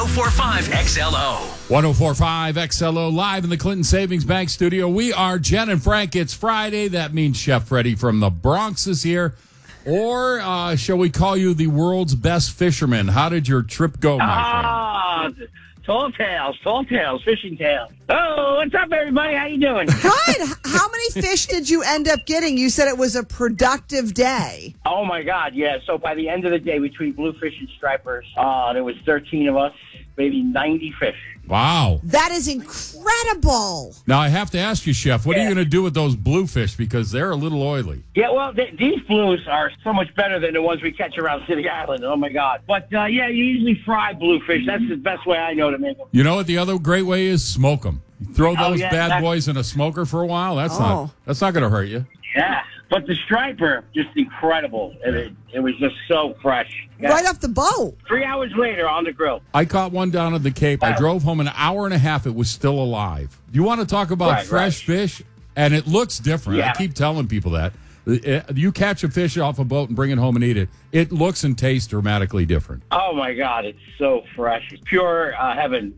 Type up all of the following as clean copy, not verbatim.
1045 XLO. 1045 XLO live in the Clinton Savings Bank studio. We are Jen and Frank. It's Friday. That means Chef Freddie from the Bronx is here. Or shall we call you the world's best fisherman? How did your trip go, my friend? Tall tales, fishing tails. Oh, what's up, everybody? How you doing? Good. How many fish did you end up getting? You said it was a productive day. Oh, my God, yeah. So by the end of the day, between bluefish and stripers, there was 13 of us, maybe 90 fish. Wow. That is incredible. Now, I have to ask you, Chef, what are you going to do with those bluefish? Because they're a little oily. Yeah, well, these blues are so much better than the ones we catch around City Island. Oh, my God. But, yeah, you usually fry bluefish. That's the best way I know to make them. You know what the other great way is? Smoke them. Throw those bad exactly. boys in a smoker for a while. That's not going to hurt you. Yeah, but the striper, just incredible. It was just so fresh. Yeah. Right off the boat. 3 hours later on the grill. I caught one down at the Cape. I drove home an hour and a half. It was still alive. You want to talk about fresh fish? And it looks different. Yeah. I keep telling people that. You catch a fish off a boat and bring it home and eat it. It looks and tastes dramatically different. Oh, my God. It's so fresh. It's pure heaven.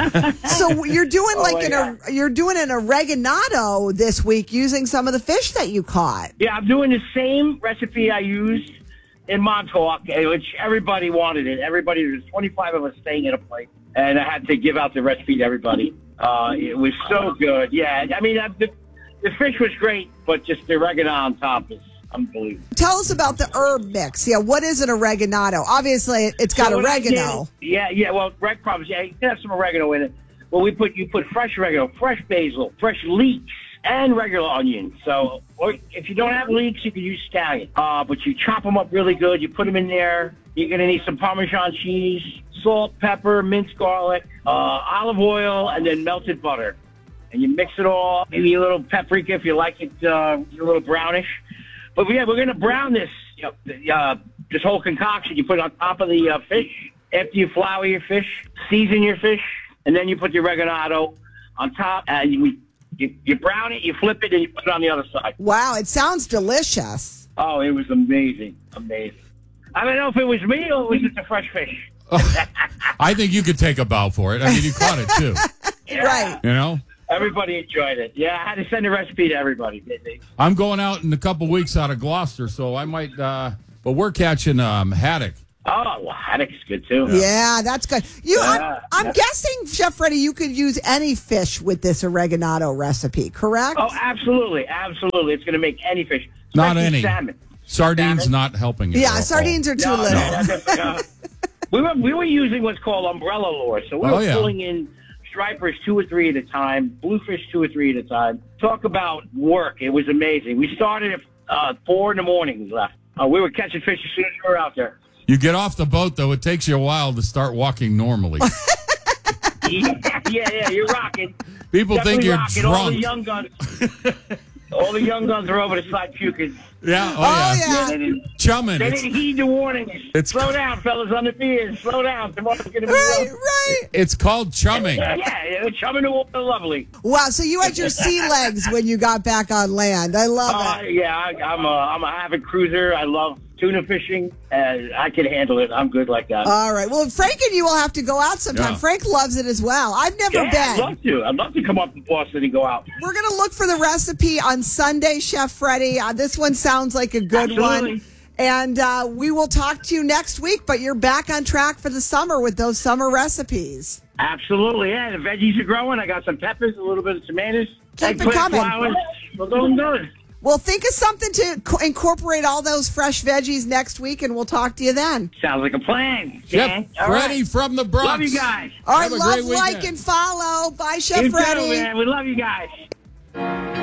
So you're doing you're doing an oregano this week using some of the fish that you caught. Yeah, I'm doing the same recipe I used in Montauk, which everybody wanted it. Everybody, there's 25 of us staying in a place, and I had to give out the recipe to everybody. It was so good. Yeah, I mean, the fish was great, but just the oregano on top is unbelievable. Tell us about the herb mix. Yeah, what is an oregano? Obviously, it's got oregano. Well, Greg promised. Yeah, you can have some oregano in it. Well, you put fresh oregano, fresh basil, fresh leeks, and regular onions. So, or if you don't have leeks, you can use scallion. But you chop them up really good. You put them in there. You're going to need some Parmesan cheese, salt, pepper, minced garlic, olive oil, and then melted butter. And you mix it all, maybe a little paprika if you like it a little brownish. But yeah, we're going to brown this this whole concoction. You put it on top of the fish. After you flour your fish, season your fish, and then you put the oregano on top. And you brown it, you flip it, and you put it on the other side. Wow, it sounds delicious. Oh, it was amazing. Amazing. I don't know if it was me or was it the fresh fish. I think you could take a bow for it. I mean, you caught it, too. Yeah. Right. You know? Everybody enjoyed it. Yeah, I had to send a recipe to everybody. I'm going out in a couple weeks out of Gloucester, so I might, but we're catching haddock. Oh, well, haddock's good, too. Yeah, that's good. I'm guessing, Chef Freddie, you could use any fish with this oregano recipe, correct? Oh, absolutely. Absolutely. It's going to make any fish. Not any. Salmon. Sardines not helping you. Yeah, sardines are too little. We were using what's called umbrella lure, so we were pulling in stripers 2 or 3 at a time, bluefish 2 or 3 at a time. Talk about work. It was amazing. We started at 4 in the morning. We left. We were catching fish as soon as we were out there. You get off the boat, though, it takes you a while to start walking normally. yeah, you're rocking. People Definitely think you're rocking. drunk. All the young guns are over the side puking. Yeah, yeah. Chumming. They didn't heed the warnings. Slow down, fellas on the piers. Slow down. Tomorrow's going to be Right. It's called chumming. Yeah, chumming the water, lovely. Wow, so you had your sea legs when you got back on land. I love it. Yeah, I'm a avid cruiser. I love tuna fishing, and I can handle it. I'm good like that. All right. Well, Frank and you will have to go out sometime. Yeah. Frank loves it as well. I've never been. I'd love to come up to Boston and go out. We're going to look for the recipe on Sunday, Chef Freddie. This one sounds like a good one. And we will talk to you next week, but you're back on track for the summer with those summer recipes. Absolutely, yeah. The veggies are growing. I got some peppers, a little bit of tomatoes. Keep it coming. Flowers. We're going good. Well, think of something to incorporate all those fresh veggies next week, and we'll talk to you then. Sounds like a plan. Chef Freddie from the Bronx. Love you guys. All right, Have a love, great like, weekend. and follow. Bye, Chef You Freddie. too, man. We love you guys.